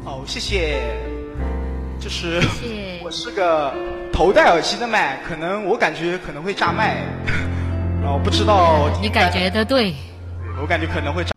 哦，谢谢。就是我是个头戴耳机的麦，我感觉可能会炸麦，然后不知道。 你感觉的对， 我感觉可能会炸。